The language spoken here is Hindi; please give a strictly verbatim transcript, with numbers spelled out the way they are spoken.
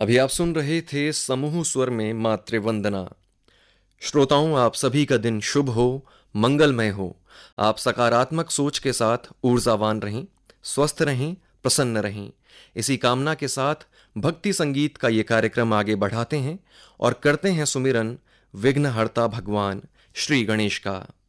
अभी आप सुन रहे थे समूह स्वर में मातृवंदना। श्रोताओं, आप सभी का दिन शुभ हो, मंगलमय हो। आप सकारात्मक सोच के साथ ऊर्जावान रहें, स्वस्थ रहें, प्रसन्न रहें। इसी कामना के साथ भक्ति संगीत का ये कार्यक्रम आगे बढ़ाते हैं और करते हैं सुमिरन विघ्नहर्ता भगवान श्री गणेश का।